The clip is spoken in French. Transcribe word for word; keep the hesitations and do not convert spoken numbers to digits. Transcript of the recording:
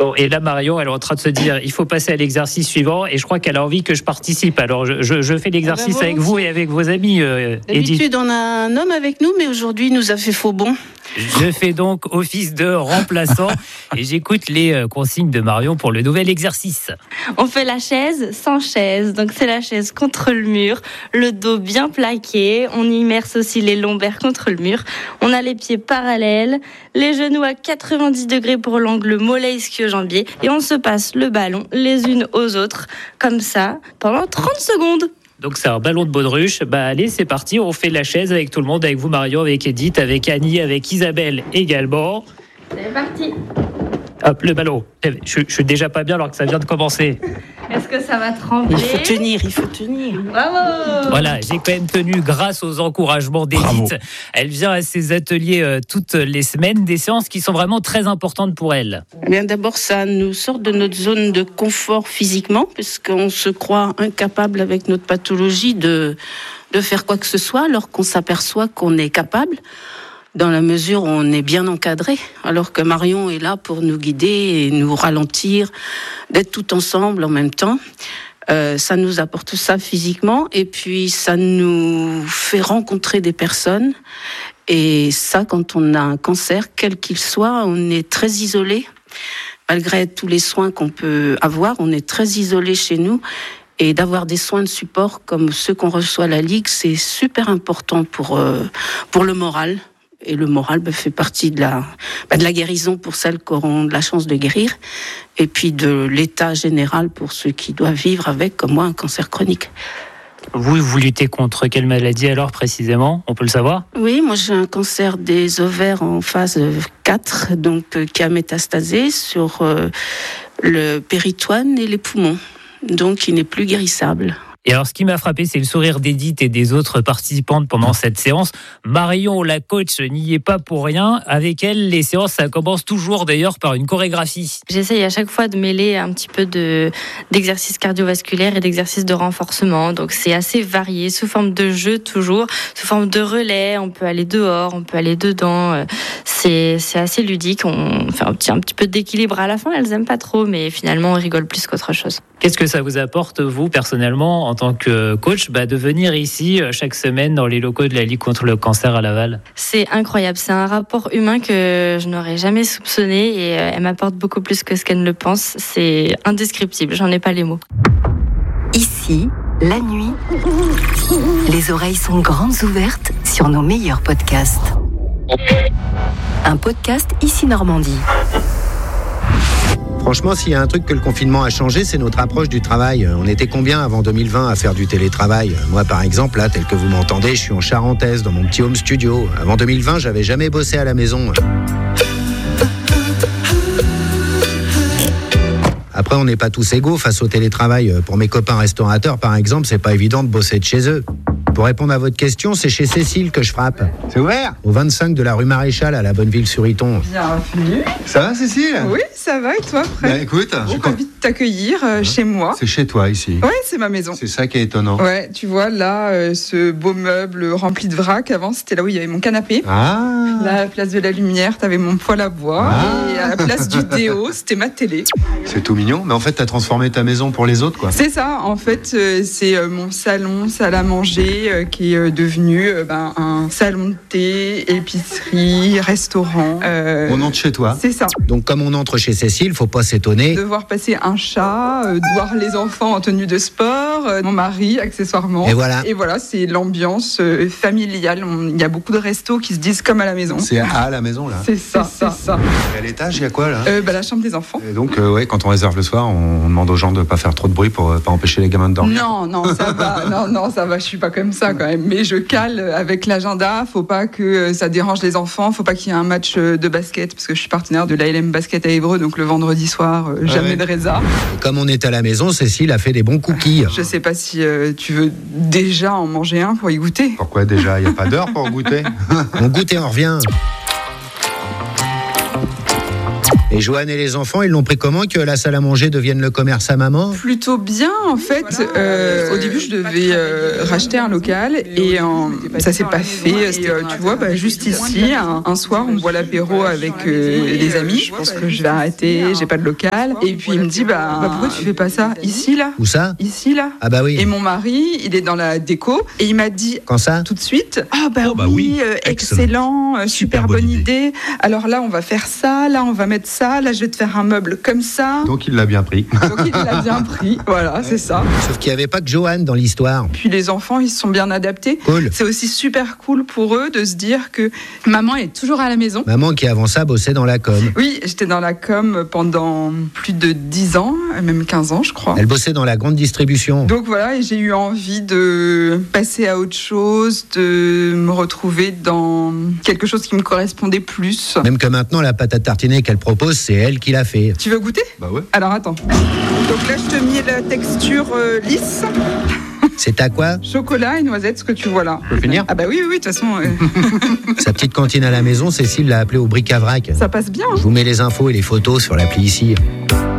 Bon, et là, Marion, elle est en train de se dire, il faut passer à l'exercice suivant, et je crois qu'elle a envie que je participe. Alors, je, je, je fais l'exercice ah ben avec vous et avec vos amis, euh, D'habitude, Edith. on a un homme avec nous, mais aujourd'hui, il nous a fait faux bon. Je fais donc office de remplaçant et j'écoute les consignes de Marion pour le nouvel exercice. On fait la chaise sans chaise, donc c'est la chaise contre le mur, le dos bien plaqué, on immerse aussi les lombaires contre le mur, on a les pieds parallèles, les genoux à quatre-vingt-dix degrés pour l'angle mollet ischio-jambier et on se passe le ballon les unes aux autres, comme ça, pendant trente secondes. Donc c'est un ballon de baudruche. Bah allez, c'est parti, on fait la chaise avec tout le monde, avec vous Marion, avec Edith, avec Annie, avec Isabelle également. C'est parti. Hop, le ballon. Je, je suis déjà pas bien alors que ça vient de commencer. Est-ce que ça va trembler ? Il faut tenir, il faut tenir. Bravo ! Voilà, j'ai quand même tenu grâce aux encouragements d'Edith. Bravo. Elle vient à ses ateliers euh, toutes les semaines, des séances qui sont vraiment très importantes pour elle. Eh bien, d'abord, ça nous sort de notre zone de confort physiquement, puisqu'on se croit incapable avec notre pathologie de, de faire quoi que ce soit, alors qu'on s'aperçoit qu'on est capable, dans la mesure où on est bien encadré, alors que Marion est là pour nous guider et nous ralentir, d'être tout ensemble en même temps. Euh, ça nous apporte ça physiquement et puis ça nous fait rencontrer des personnes. Et ça, quand on a un cancer, quel qu'il soit, on est très isolé. Malgré tous les soins qu'on peut avoir, on est très isolé chez nous. Et d'avoir des soins de support comme ceux qu'on reçoit à la Ligue, c'est super important pour, euh, pour le moral. Et le moral bah, fait partie de la, bah, de la guérison pour celles qui auront de la chance de guérir, et puis de l'état général pour ceux qui doivent vivre avec, comme moi, un cancer chronique. Vous, vous luttez contre quelle maladie alors précisément ? On peut le savoir ? Oui, moi j'ai un cancer des ovaires en phase quatre, donc euh, qui a métastasé sur euh, le péritoine et les poumons, donc il n'est plus guérissable. Et alors, ce qui m'a frappé, c'est le sourire d'Edith et des autres participantes pendant cette séance. Marion, la coach, n'y est pas pour rien. Avec elle, les séances, ça commence toujours d'ailleurs par une chorégraphie. J'essaye à chaque fois de mêler un petit peu de, d'exercices cardiovasculaires et d'exercices de renforcement. Donc, c'est assez varié, sous forme de jeu toujours, sous forme de relais. On peut aller dehors, on peut aller dedans. C'est, c'est assez ludique. On fait un petit, un petit peu d'équilibre à la fin. Elles n'aiment pas trop, mais finalement, on rigole plus qu'autre chose. Qu'est-ce que ça vous apporte, vous, personnellement, en tant que coach, bah, de venir ici chaque semaine dans les locaux de la Ligue contre le cancer à Laval ? C'est incroyable. C'est un rapport humain que je n'aurais jamais soupçonné et elle m'apporte beaucoup plus que ce qu'elle ne le pense. C'est indescriptible. J'en ai pas les mots. Ici, la nuit, les oreilles sont grandes ouvertes sur nos meilleurs podcasts. Un podcast Ici Normandie. Franchement, s'il y a un truc que le confinement a changé, c'est notre approche du travail. On était combien avant deux mille vingt à faire du télétravail ? Moi, par exemple, là, tel que vous m'entendez, je suis en Charentaise, dans mon petit home studio. Avant deux mille vingt, j'avais jamais bossé à la maison. Après, on n'est pas tous égaux face au télétravail. Pour mes copains restaurateurs, par exemple, c'est pas évident de bosser de chez eux. Pour répondre à votre question, c'est chez Cécile que je frappe. C'est ouvert ? Au vingt-cinq de la rue Maréchal, à la Bonneville-sur-Iton. Bienvenue. Ça va, Cécile ? Oui, ça va, et toi, Fred ? Bah écoute, je suis quand... ravie de t'accueillir euh, hein chez moi. C'est chez toi, ici. Ouais, c'est ma maison. C'est ça qui est étonnant. Ouais, tu vois, là, euh, ce beau meuble rempli de vrac, avant, c'était là où il y avait mon canapé. Ah. Là, à la place de la lumière, t'avais mon poêle à bois. Ah. Et à la place du déo, c'était ma télé. C'est tout mignon, mais en fait, t'as transformé ta maison pour les autres, quoi. C'est ça, en fait, euh, c'est euh, mon salon, salle à manger, euh, qui est euh, devenu euh, ben, un salon de thé, épicerie, restaurant. Euh, on entre chez toi. C'est ça. Donc, comme on entre chez Cécile, faut pas s'étonner. De voir passer un chat, euh, de voir les enfants en tenue de sport, euh, mon mari, accessoirement. Et voilà. Et voilà, c'est l'ambiance euh, familiale. Il y a beaucoup de restos qui se disent comme à la maison. C'est à la maison, là. C'est ça, c'est ça. ça. Et à l'étage, il y a quoi, là euh, bah, La chambre des enfants. Et donc, euh, ouais, quand on réserve le soir, on demande aux gens de pas faire trop de bruit pour euh, pas empêcher les gamins de dormir. Non, non, ça va. non, non, ça va. Je suis pas comme ça, quand même. Mais je cale avec l'agenda. Faut pas que ça dérange les enfants. Faut pas qu'il y ait un match de basket, parce que je suis partenaire de l'A L M Basket à Évreux, donc le vendredi soir, euh, jamais ouais. de résa. Et comme on est à la maison, Cécile a fait des bons cookies. Je sais pas si euh, tu veux déjà en manger un pour y goûter. Pourquoi déjà ? Il n'y a pas d'heure pour goûter ? On goûte et on revient. Et Joanne et les enfants, ils l'ont pris comment que la salle à manger devienne le commerce à maman ? Plutôt bien, en fait. Euh, au début, je devais euh, racheter un local et euh, ça s'est pas fait. Et, euh, tu vois, bah, juste ici, un, un soir, on boit l'apéro avec euh, les amis. Je pense que je vais arrêter, j'ai pas de local. Et puis il me dit, bah, bah pourquoi tu fais pas ça ici, là ? Où ça ? Ici, là. Ah bah oui. Et mon mari, il est dans la déco et il m'a dit, quand ça ? Tout de suite, ah bah, oh bah oui, oui, euh, excellent, euh, super, super bonne idée. idée. Alors là, on va faire ça, là, on va mettre ça, là, je vais te faire un meuble comme ça. Donc il l'a bien pris. Donc il l'a bien pris, voilà, c'est ça. Sauf qu'il n'y avait pas que Joanne dans l'histoire. Puis les enfants, ils se sont bien adaptés. Cool. C'est aussi super cool pour eux de se dire que maman est toujours à la maison. Maman qui avant ça bossait dans la com. Oui, j'étais dans la com pendant plus de dix ans, même quinze ans, je crois. Elle bossait dans la grande distribution. Donc voilà, et j'ai eu envie de passer à autre chose, de me retrouver dans quelque chose qui me correspondait plus. Même que maintenant, la pâte à tartiner qu'elle propose, c'est elle qui l'a fait. Tu veux goûter ? Bah ouais. Alors attends. Donc là, je te mets la texture euh, lisse. C'est à quoi ? Chocolat et noisette, ce que tu vois là. Je peux finir ? Ah bah oui, oui, oui, de toute façon. Euh... Sa petite cantine à la maison, Cécile l'a appelée au bric-à-vrac. Ça passe bien. Hein. Je vous mets les infos et les photos sur l'appli ici.